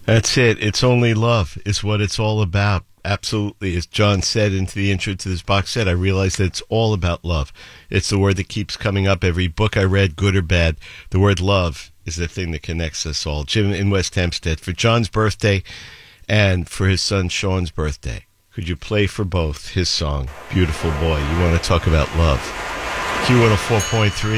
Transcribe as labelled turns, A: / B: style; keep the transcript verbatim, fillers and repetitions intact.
A: That's it. It's only love is what it's all about. Absolutely. As John said into the intro to this box set, I realized that it's all about love. It's the word that keeps coming up every book I read, good or bad. The word love is the thing that connects us all. Jim in West Hempstead, for John's birthday and for his son Sean's birthday, could you play for both his song, Beautiful Boy? You want to talk about love. Q one oh four point three.